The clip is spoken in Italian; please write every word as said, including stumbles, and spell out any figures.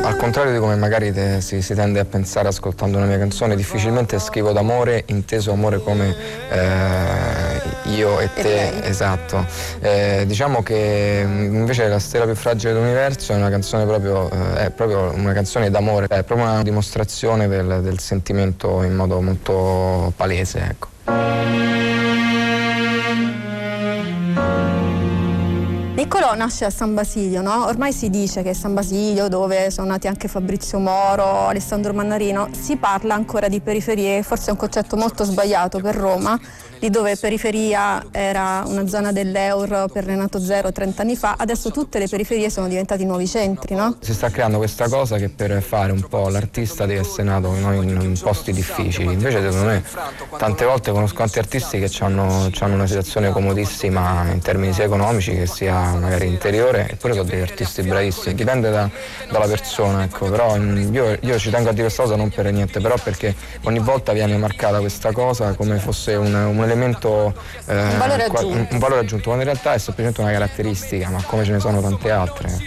Al contrario di come magari te, si, si tende a pensare ascoltando una mia canzone, difficilmente scrivo d'amore, inteso amore come eh, io e te, e esatto. Eh, diciamo che invece La stella più fragile dell'universo è una canzone proprio, eh, è proprio una canzone d'amore, è proprio una dimostrazione del, del sentimento in modo molto palese, ecco. Niccolò nasce a San Basilio, no? Ormai si dice che San Basilio, dove sono nati anche Fabrizio Moro, Alessandro Mannarino, si parla ancora di periferie, forse è un concetto molto sbagliato per Roma, lì dove periferia era una zona dell'Eur per Renato Zero trent'anni fa, adesso tutte le periferie sono diventate nuovi centri, no? Si sta creando questa cosa che per fare un po' l'artista deve essere nato in, in posti difficili, invece secondo me tante volte conosco tanti artisti che hanno una situazione comodissima in termini sia economici che sia magari interiore, eppure sono degli artisti bravissimi, dipende da, dalla persona, ecco. Però io, io ci tengo a dire questa cosa non per niente, però perché ogni volta viene marcata questa cosa come fosse un, un elemento, eh, un valore aggiunto. un, un valore aggiunto, quando in realtà è semplicemente una caratteristica, ma come ce ne sono tante altre.